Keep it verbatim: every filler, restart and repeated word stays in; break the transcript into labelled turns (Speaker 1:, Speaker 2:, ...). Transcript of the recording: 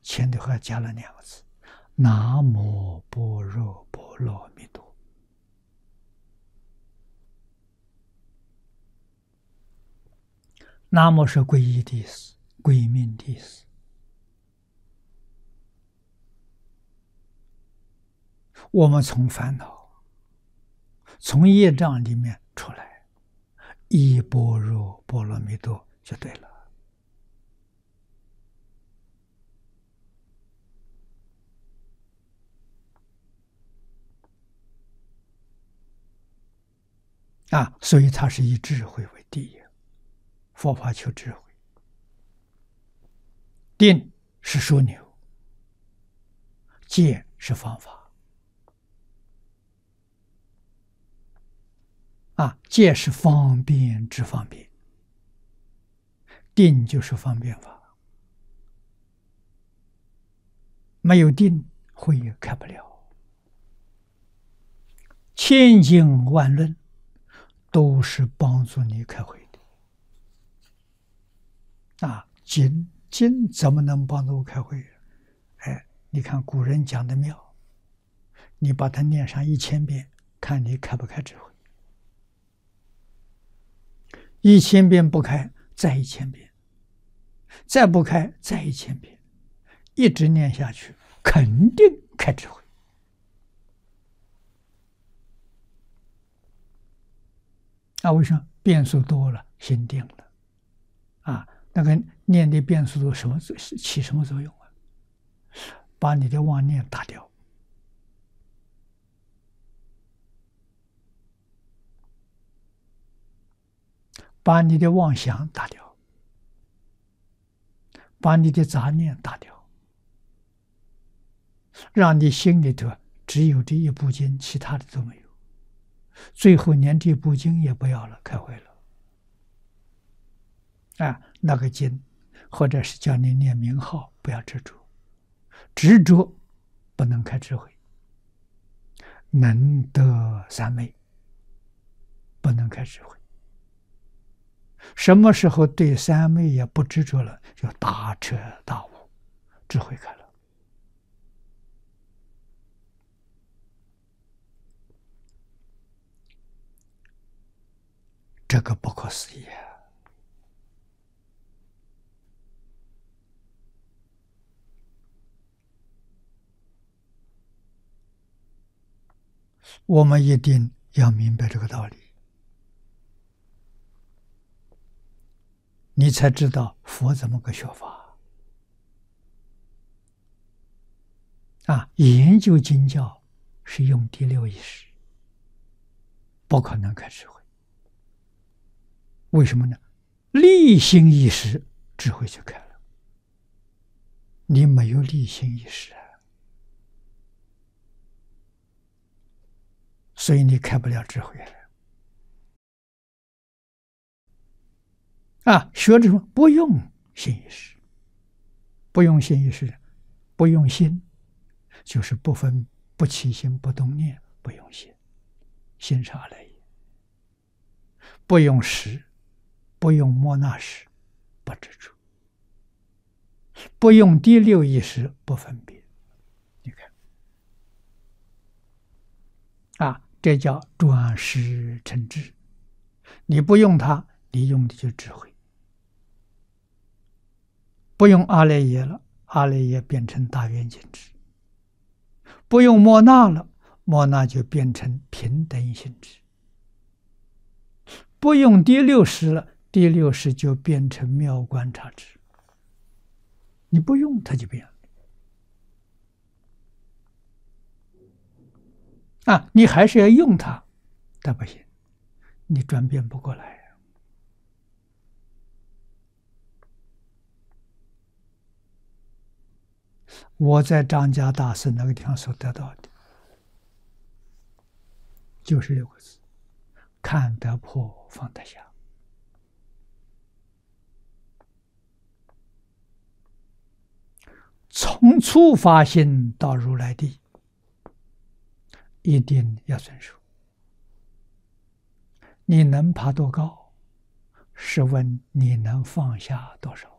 Speaker 1: 前头还加了两个字：南无般若波罗蜜多。南无是皈依的意思，归命的意思。我们从烦恼、从业障里面出来，依般若波罗蜜多就对了。啊，所以它是以智慧为第一，佛法求智慧。定是枢纽，戒是方法。啊，戒是方便之方便，定就是方便法。没有定，会也开不了。千经万论都是帮助你开会的。啊，经经怎么能帮助开会？哎，你看古人讲的妙，你把它念上一千遍，看你开不开智慧。一千遍不开，再一千遍，再不开，再一千遍，一直念下去，肯定开智慧。啊，为什么？变数多了，心定了。啊，那个念的变数多，什么起什么作用啊？把你的妄念打掉。把你的妄想打掉，把你的杂念打掉，让你心里头只有这一部经，其他的都没有。最后连这部经也不要了，开会了。啊，那个经，或者是叫你念名号，不要执着，执着不能开智慧。能得三昧，不能开智慧。什么时候对三昧也不执着了，就大彻大悟，智慧开了。这个不可思议啊！我们一定要明白这个道理，你才知道佛怎么个学法啊！研究经教是用第六意识，不可能开智慧。为什么呢？立心意识，智慧就开了。你没有立心意识啊，所以你开不了智慧啊！学这种不用心意识，不用心意识，不用心，就是不分不起心不动念，不用心，心是阿赖耶。不用识，不用莫那识，不执着，不用第六意识，不分别。你看啊，这叫转识成智。你不用它，你用的就智慧。不用阿赖耶了，阿赖耶变成大圆镜智；不用莫那了，莫那就变成平等性质；不用第六识了，第六识就变成妙观察智。你不用它就变了啊！你还是要用它，但不行，你转变不过来。我在张家大师那个地方所得到的，就是六个字：看得破，放得下。从初发心到如来地，一定要遵守。你能爬多高，试问你能放下多少？